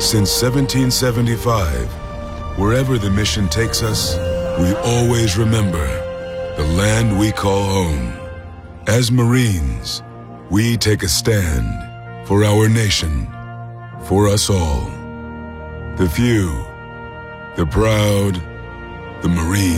Since 1775, wherever the mission takes us, we always remember the land we call home. As Marines, we take a stand for our nation, for us all. The few, the proud, the Marines.